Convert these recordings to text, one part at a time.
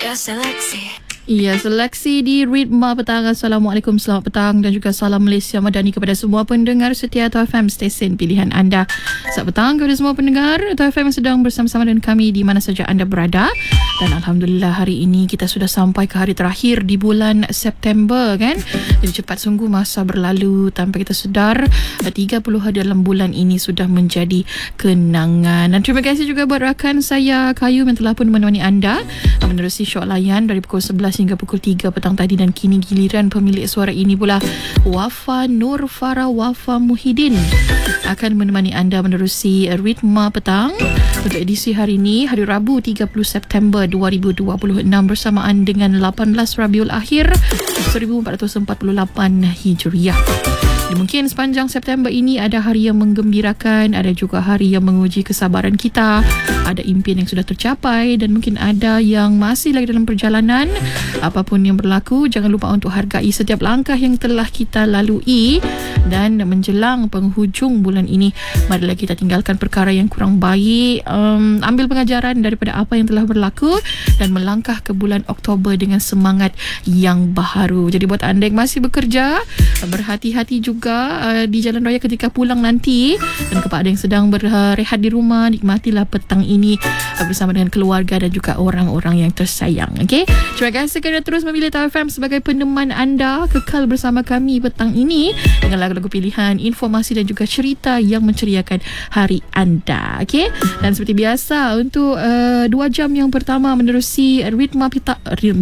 Iya, seleksi di Ritma Petang. Assalamualaikum, selamat petang dan juga salam Malaysia Madani kepada semua pendengar setia Atau FM, stesen pilihan anda. Selamat petang kepada semua pendengar Atau FM yang sedang bersama-sama dengan kami di mana saja anda berada. Dan Alhamdulillah hari ini kita sudah sampai ke hari terakhir di bulan September kan. Jadi cepat sungguh masa berlalu tanpa kita sedar. 30 hari dalam bulan ini sudah menjadi kenangan. Dan terima kasih juga buat rakan saya Kayu yang telah pun menemani anda menerusi syok layan dari pukul 11 hingga pukul 3 petang tadi. Dan kini giliran pemilik suara ini pula Wafa Nur Farah Wafa Muhyiddin akan menemani anda menerusi Ritma Petang untuk edisi hari ini, hari Rabu 30 September 2026 bersamaan dengan 18 Rabiul Akhir 1448 Hijriah. Mungkin sepanjang September ini ada hari yang menggembirakan, ada juga hari yang menguji kesabaran kita, ada impian yang sudah tercapai dan mungkin ada yang masih lagi dalam perjalanan. Apapun yang berlaku, jangan lupa untuk hargai setiap langkah yang telah kita lalui. Dan menjelang penghujung bulan ini, marilah kita tinggalkan perkara yang kurang baik, ambil pengajaran daripada apa yang telah berlaku dan melangkah ke bulan Oktober dengan semangat yang baharu. Jadi buat anda yang masih bekerja, berhati-hati juga di jalan raya ketika pulang nanti. Dan kepada anda yang sedang berehat di rumah, nikmatilah petang ini bersama dengan keluarga dan juga orang-orang yang tersayang. Okay? Terima kasih kerana terus memilih Atau FM sebagai peneman anda. Kekal bersama kami petang ini dengan lagu-lagu pilihan, informasi dan juga cerita yang menceriakan hari anda. Okay? Dan seperti biasa untuk 2 jam yang pertama menerusi Ritma Petang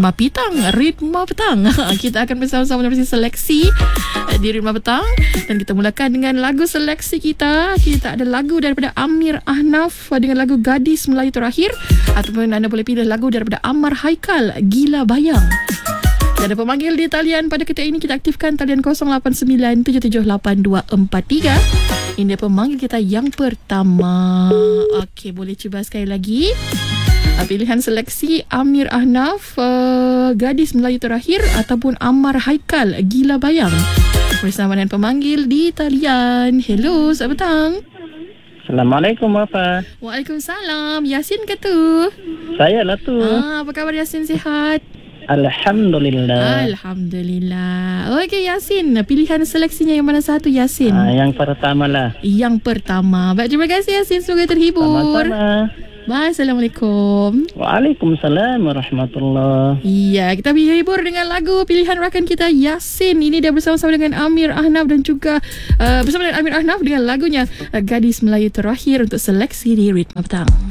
kita akan bersama-sama menerusi seleksi di Ritma Petang. Dan kita mulakan dengan lagu seleksi kita. Kita ada lagu daripada Amir Ahnaf dengan lagu Gadis Melayu Terakhir, ataupun anda boleh pilih lagu daripada Ammar Haikal, Gila Bayang. Ada pemanggil di talian pada ketika ini. Kita aktifkan talian 0897782243. Ini pemanggil kita yang pertama. Okey, boleh cuba sekali lagi. Pilihan seleksi Amir Ahnaf, Gadis Melayu Terakhir, ataupun Ammar Haikal, Gila Bayang. Bersama dengan pemanggil di talian. Hello, selamat petang. Assalamualaikum, Wafa. Waalaikumsalam. Yasin ke tu? Saya lah tu. Apa khabar Yasin, sihat? Alhamdulillah. Alhamdulillah. Okey Yasin, pilihan seleksinya yang mana satu Yasin? Yang pertama lah. Yang pertama. Baik, terima kasih Yasin, semoga terhibur. Sama-sama. Bye, Assalamualaikum. Waalaikumsalam warahmatullahi. Iya, kita hibur dengan lagu pilihan rakan kita Yasin. Ini dia bersama-sama dengan Amir Ahnaf dan juga bersama dengan Amir Ahnaf dengan lagunya Gadis Melayu Terakhir untuk seleksi di Ritma Petang.